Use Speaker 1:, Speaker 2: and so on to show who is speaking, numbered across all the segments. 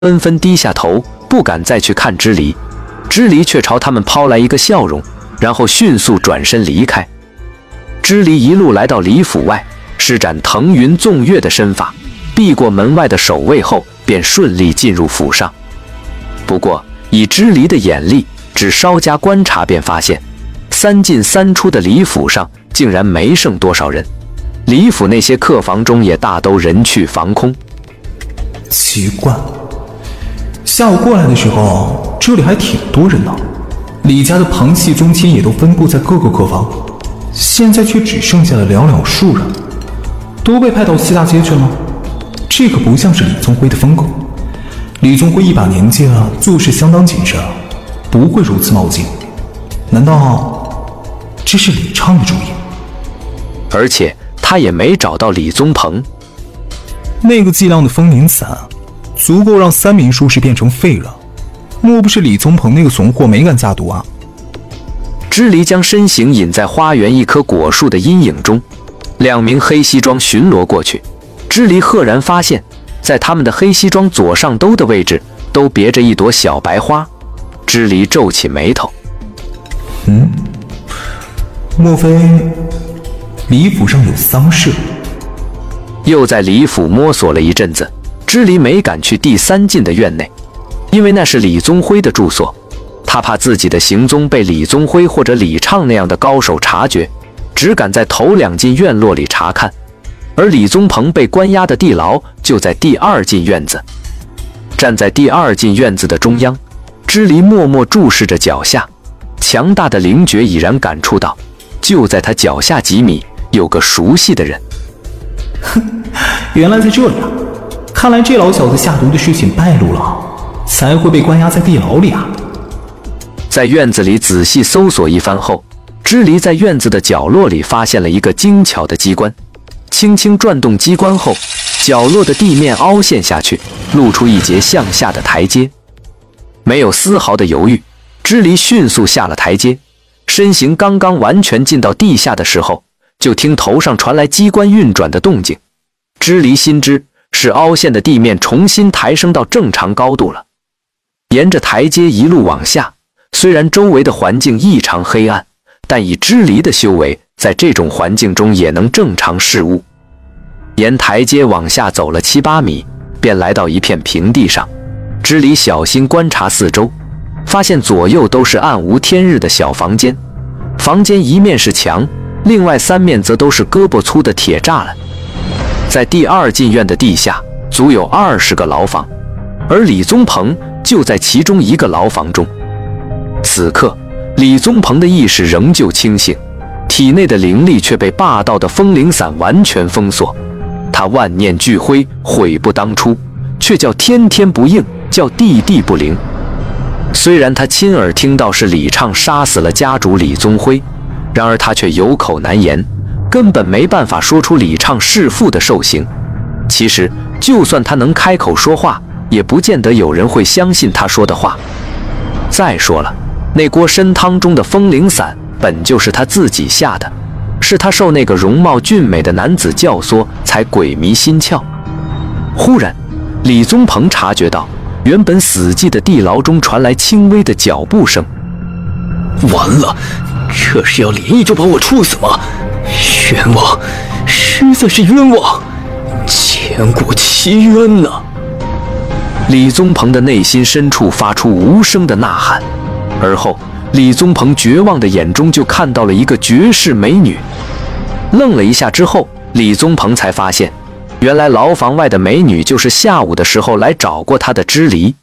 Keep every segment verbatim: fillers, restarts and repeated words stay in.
Speaker 1: 纷纷低下头，不敢再去看支离。支离却朝他们抛来一个笑容，然后迅速转身离开。支离一路来到李府外，施展腾云纵跃的身法，避过门外的守卫后，便顺利进入府上。不过，以支离的眼力，只稍加观察便发现，三进三出的李府上竟然没剩多少人。李府那些客房中也大都人去房空。
Speaker 2: 奇怪，下午过来的时候，这里还挺多人呢。李家的旁系宗亲也都分布在各个客房，现在却只剩下了寥寥数人，都被派到西大街去了。这可不像是李宗辉的风格。李宗辉一把年纪了，做事相当谨慎，不会如此冒进。难道这是李畅的主意？
Speaker 1: 而且他也没找到李宗鹏。
Speaker 2: 那个剂量的风铃散，足够让三名术士变成废人。莫不是李宗鹏那个怂货没敢下毒啊？
Speaker 1: 支离将身形隐在花园一棵果树的阴影中，两名黑西装巡逻过去。支离赫然发现，在他们的黑西装左上兜的位置都别着一朵小白花。支离皱起眉头，
Speaker 2: 嗯，莫非李府上有丧事？
Speaker 1: 又在李府摸索了一阵子，支离没敢去第三进的院内，因为那是李宗辉的住所，他怕自己的行踪被李宗辉或者李畅那样的高手察觉，只敢在头两进院落里查看。而李宗鹏被关押的地牢就在第二进院子。站在第二进院子的中央，支离默默注视着脚下，强大的灵觉已然感触到，就在他脚下几米有个熟悉的人。
Speaker 2: 哼，原来在这里啊！看来这老小子下毒的事情败露了，才会被关押在地牢里啊！
Speaker 1: 在院子里仔细搜索一番后，支离在院子的角落里发现了一个精巧的机关。轻轻转动机关后，角落的地面凹陷下去，露出一节向下的台阶。没有丝毫的犹豫，支离迅速下了台阶，身形刚刚完全进到地下的时候，就听头上传来机关运转的动静。支离心知是凹陷的地面重新抬升到正常高度了。沿着台阶一路往下，虽然周围的环境异常黑暗，但以支离的修为，在这种环境中也能正常视物。沿台阶往下走了七八米，便来到一片平地上。支离小心观察四周，发现左右都是暗无天日的小房间，房间一面是墙，另外三面则都是胳膊粗的铁栅栏。在第二进院的地下，足有二十个牢房，而李宗鹏就在其中一个牢房中。此刻，李宗鹏的意识仍旧清醒，体内的灵力却被霸道的风铃伞完全封锁。他万念俱灰，悔不当初，却叫天天不应，叫地地不灵。虽然他亲耳听到是李畅杀死了家主李宗辉，然而他却有口难言，根本没办法说出李畅弑父的受刑。其实，就算他能开口说话，也不见得有人会相信他说的话。再说了，那锅参汤中的风铃伞本就是他自己下的，是他受那个容貌俊美的男子教唆，才鬼迷心窍。忽然，李宗鹏察觉到，原本死寂的地牢中传来轻微的脚步声。
Speaker 3: 完了，这是要连夜就把我处死吗？冤枉，实在是冤枉，千古奇冤呐！
Speaker 1: 李宗鹏的内心深处发出无声的呐喊，而后李宗鹏绝望的眼中就看到了一个绝世美女。愣了一下之后，李宗鹏才发现，原来牢房外的美女就是下午的时候来找过他的支离。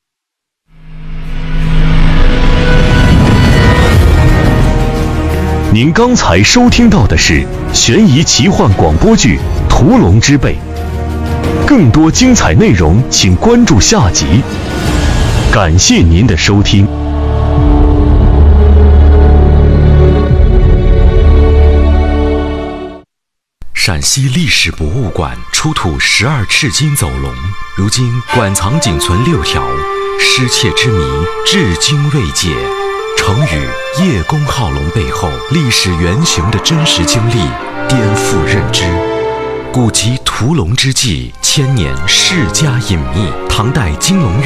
Speaker 4: 您刚才收听到的是悬疑奇幻广播剧《屠龙之辈》，更多精彩内容请关注下集。感谢您的收听。
Speaker 5: 陕西历史博物馆出土十二赤金走龙，如今馆藏仅存六条，失窃之谜至今未解。成语叶公好龙背后历史原型的真实经历颠覆认知，故及屠龙之际，请千年世家隐秘，唐代金龙